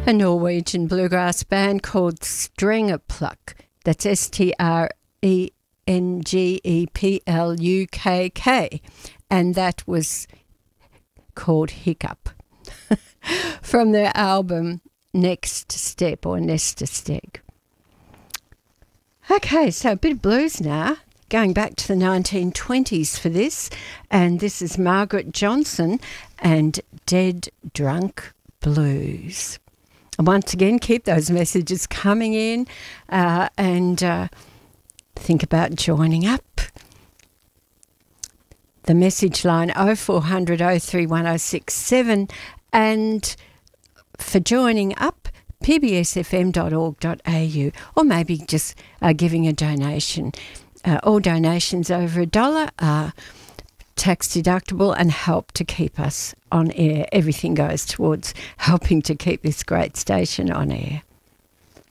a Norwegian bluegrass band called Strengeplukk. That's Strengeplukk. And that was called Hiccup from their album Next Step or Nesta Steg. Okay, so a bit of blues now, going back to the 1920s for this, and this is Margaret Johnson and Dead Drunk Blues. And once again, keep those messages coming in and think about joining up. The message line 0400 031067, and for joining up, pbsfm.org.au, or maybe just giving a donation. All donations over $1 are tax deductible and help to keep us on air. Everything goes towards helping to keep this great station on air.